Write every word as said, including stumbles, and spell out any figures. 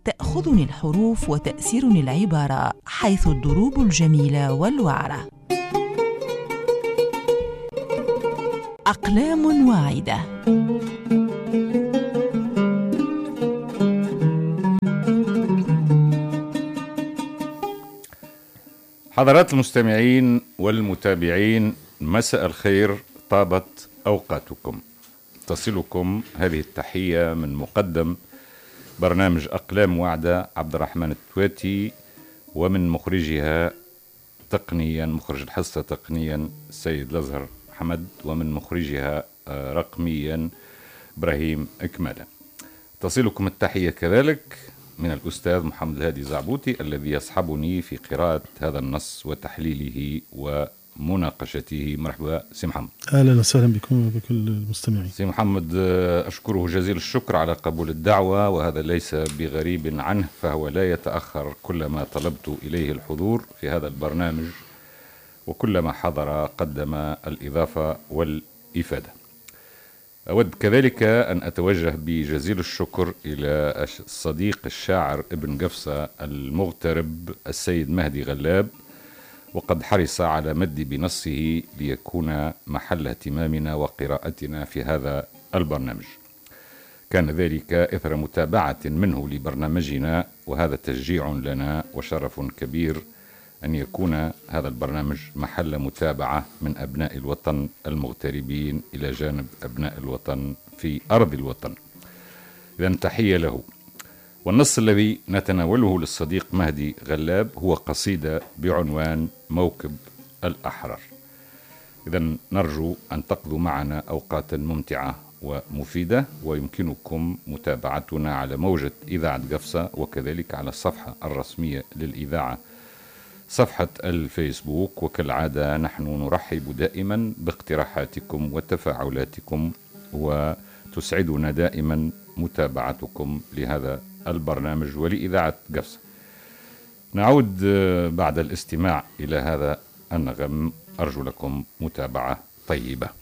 تأخذني الحروف وتأسرني العبارة حيث الدروب الجميلة والوعرة. أقلام واعدة. حضرات المستمعين والمتابعين، مساء الخير، طابت أوقاتكم. تصلكم هذه التحية من مقدم برنامج أقلام واعدة عبد الرحمن التواتي، ومن مخرجها تقنيا مخرج الحصة تقنيا السيد الأزهر حمد، ومن مخرجها رقميا إبراهيم إكمالا. تصلكم التحية كذلك من الأستاذ محمد الهادي زعبوتي الذي يصحبني في قراءة هذا النص وتحليله ومناقشته. مرحبا سي محمد. أهلا وسهلا بكم وبكل المستمعين. سي محمد، أشكره جزيل الشكر على قبول الدعوة، وهذا ليس بغريب عنه، فهو لا يتأخر كلما طلبت إليه الحضور في هذا البرنامج، وكلما حضر قدم الإضافة والإفادة. أود كذلك أن أتوجه بجزيل الشكر إلى الصديق الشاعر ابن قفصة المغترب السيد مهدي غلاب، وقد حرص على مد بنصه ليكون محل اهتمامنا وقراءتنا في هذا البرنامج. كان ذلك إثر متابعة منه لبرنامجنا، وهذا تشجيع لنا وشرف كبير أن يكون هذا البرنامج محل متابعة من أبناء الوطن المغتربين إلى جانب أبناء الوطن في أرض الوطن. إذن تحية له. والنص الذي نتناوله للصديق مهدي غلاب هو قصيدة بعنوان موكب الأحرار. إذن نرجو أن تقضوا معنا أوقاتا ممتعة ومفيدة، ويمكنكم متابعتنا على موجة إذاعة قفصة، وكذلك على الصفحة الرسمية للإذاعة صفحة الفيسبوك. وكالعادة نحن نرحب دائما باقتراحاتكم وتفاعلاتكم، وتسعدنا دائما متابعتكم لهذا البرنامج ولإذاعة قفصة. نعود بعد الاستماع إلى هذا النغم. أرجو لكم متابعة طيبة.